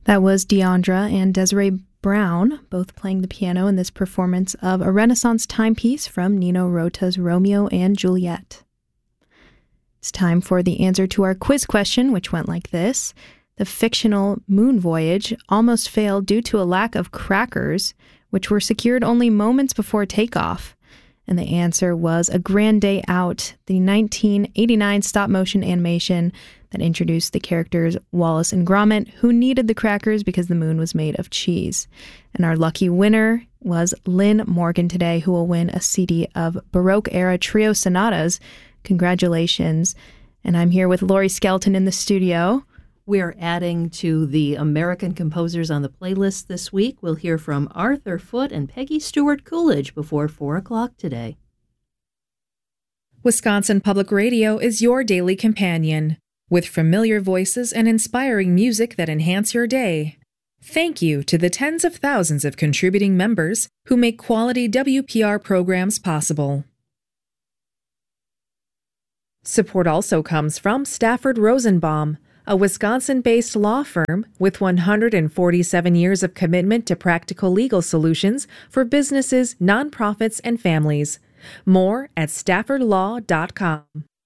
That was Deandra and Desiree Brown, both playing the piano in this performance of a Renaissance timepiece from Nino Rota's Romeo and Juliet. It's time for the answer to our quiz question, which went like this. The fictional moon voyage almost failed due to a lack of crackers, which were secured only moments before takeoff. And the answer was A Grand Day Out, the 1989 stop-motion animation that introduced the characters Wallace and Gromit, who needed the crackers because the moon was made of cheese. And our lucky winner was Lynn Morgan today, who will win a CD of Baroque-era trio sonatas. Congratulations. And I'm here with Lori Skelton in the studio. We're adding to the American composers on the playlist this week. We'll hear from Arthur Foote and Peggy Stewart Coolidge before 4 o'clock today. Wisconsin Public Radio is your daily companion, with familiar voices and inspiring music that enhance your day. Thank you to the tens of thousands of contributing members who make quality WPR programs possible. Support also comes from Stafford Rosenbaum, a Wisconsin-based law firm with 147 years of commitment to practical legal solutions for businesses, nonprofits, and families. More at staffordlaw.com.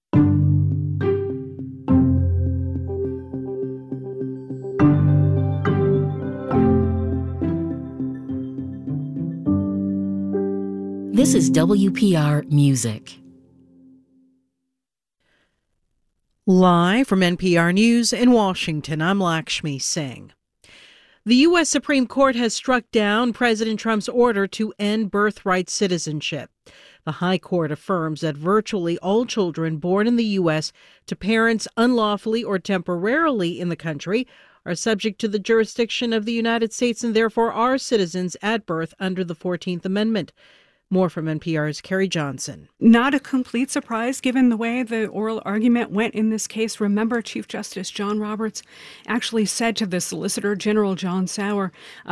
This is WPR Music. Live from NPR News in Washington, I'm Lakshmi Singh. The U.S. Supreme Court has struck down President Trump's order to end birthright citizenship. The High Court affirms that virtually all children born in the U.S. to parents unlawfully or temporarily in the country are subject to the jurisdiction of the United States and therefore are citizens at birth under the 14th Amendment. More from NPR's Carrie Johnson. Not a complete surprise given the way the oral argument went in this case. Remember, Chief Justice John Roberts actually said to the Solicitor General John Sauer,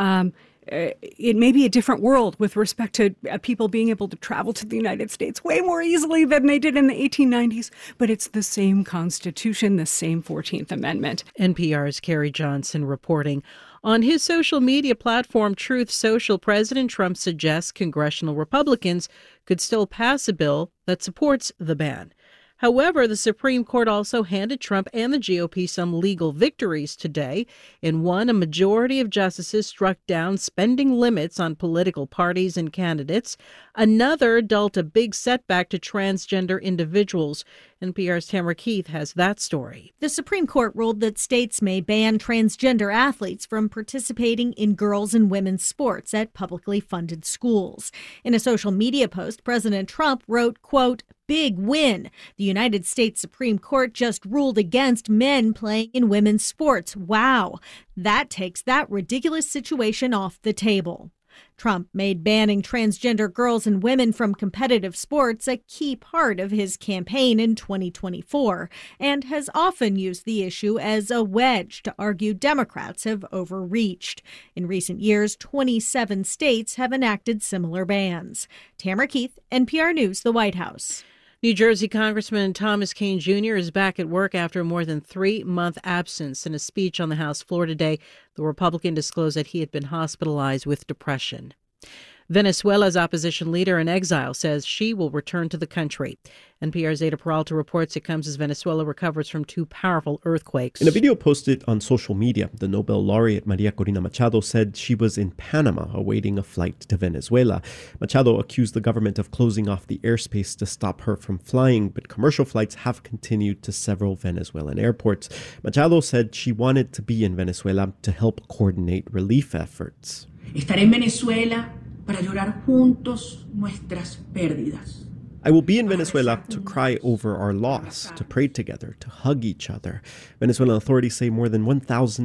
it may be a different world with respect to people being able to travel to the United States way more easily than they did in the 1890s, but it's the same Constitution, the same 14th Amendment. NPR's Carrie Johnson reporting. On his social media platform, Truth Social, President Trump suggests congressional Republicans could still pass a bill that supports the ban. However, the Supreme Court also handed Trump and the GOP some legal victories today. In one, a majority of justices struck down spending limits on political parties and candidates. Another dealt a big setback to transgender individuals. NPR's Tamara Keith has that story. The Supreme Court ruled that states may ban transgender athletes from participating in girls' and women's sports at publicly funded schools. In a social media post, President Trump wrote, quote, "Big win. The United States Supreme Court just ruled against men playing in women's sports. Wow. That takes that ridiculous situation off the table." Trump made banning transgender girls and women from competitive sports a key part of his campaign in 2024 and has often used the issue as a wedge to argue Democrats have overreached. In recent years, 27 states have enacted similar bans. Tamara Keith, NPR News, the White House. New Jersey Congressman Thomas Kean Jr. is back at work after a more than 3-month absence. In a speech on the House floor today, the Republican disclosed that he had been hospitalized with depression. Venezuela's opposition leader in exile says she will return to the country. NPR's Ada Peralta reports it comes as Venezuela recovers from 2 powerful earthquakes. In a video posted on social media, the Nobel laureate Maria Corina Machado said she was in Panama awaiting a flight to Venezuela. Machado accused the government of closing off the airspace to stop her from flying, but commercial flights have continued to several Venezuelan airports. Machado said she wanted to be in Venezuela to help coordinate relief efforts. Estaré en Venezuela para llorar juntos nuestras pérdidas. I will be in Venezuela to cry over our loss, to pray together, to hug each other. Venezuelan authorities say more than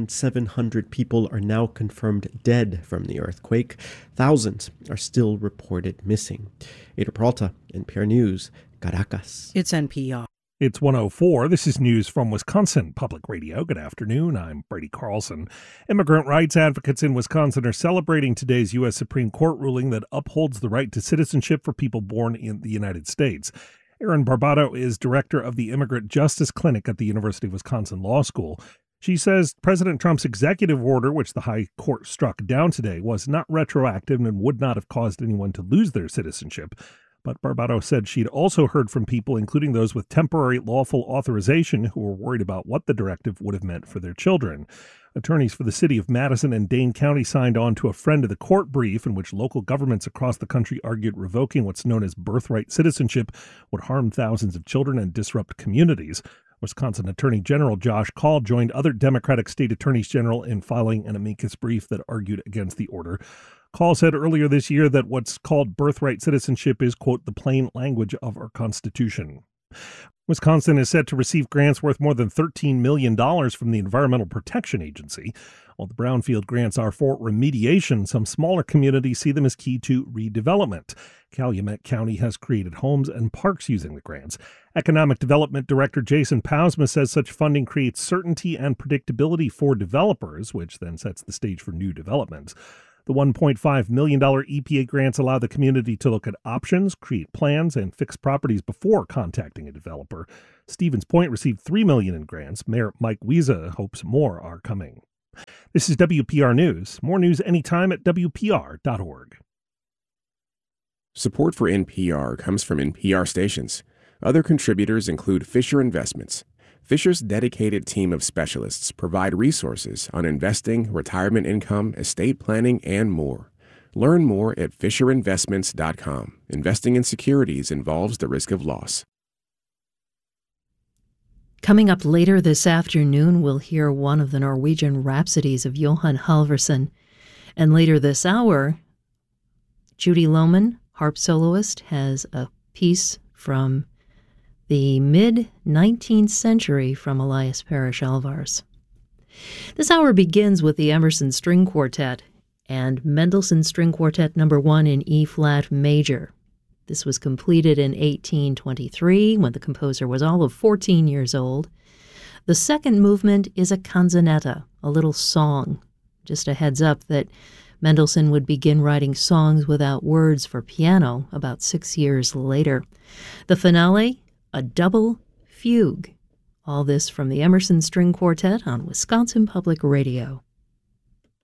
1,700 people are now confirmed dead from the earthquake. Thousands are still reported missing. Ada Peralta, NPR News, Caracas. It's NPR. It's 1:04. This is news from Wisconsin Public Radio. Good afternoon. I'm Brady Carlson. Immigrant rights advocates in Wisconsin are celebrating today's U.S. Supreme Court ruling that upholds the right to citizenship for people born in the United States. Erin Barbato is director of the Immigrant Justice Clinic at the University of Wisconsin Law School. She says President Trump's executive order, which the High Court struck down today, was not retroactive and would not have caused anyone to lose their citizenship. But Barbado said she'd also heard from people, including those with temporary lawful authorization, who were worried about what the directive would have meant for their children. Attorneys for the city of Madison and Dane County signed on to a friend of the court brief in which local governments across the country argued revoking what's known as birthright citizenship would harm thousands of children and disrupt communities. Wisconsin Attorney General Josh Kaul joined other Democratic state attorneys general in filing an amicus brief that argued against the order. Kaul said earlier this year that what's called birthright citizenship is, quote, the plain language of our Constitution. Wisconsin is set to receive grants worth more than $13 million from the Environmental Protection Agency. While the brownfield grants are for remediation, some smaller communities see them as key to redevelopment. Calumet County has created homes and parks using the grants. Economic Development Director Jason Pausma says such funding creates certainty and predictability for developers, which then sets the stage for new developments. The $1.5 million EPA grants allow the community to look at options, create plans, and fix properties before contacting a developer. Stevens Point received $3 million in grants. Mayor Mike Wiesa hopes more are coming. This is WPR News. More news anytime at WPR.org. Support for NPR comes from NPR stations. Other contributors include Fisher Investments. Fisher's dedicated team of specialists provide resources on investing, retirement income, estate planning, and more. Learn more at FisherInvestments.com. Investing in securities involves the risk of loss. Coming up later this afternoon, we'll hear one of the Norwegian rhapsodies of Johan Halvorsen. And later this hour, Judy Lohman, harp soloist, has a piece from the mid-19th century from Elias Parrish Alvars. This hour begins with the Emerson String Quartet and Mendelssohn String Quartet No. 1 in E-flat major. This was completed in 1823 when the composer was all of 14 years old. The second movement is a canzonetta, a little song. Just a heads up that Mendelssohn would begin writing songs without words for piano about 6 years later. The finale, a double fugue. All this from the Emerson String Quartet on Wisconsin Public Radio.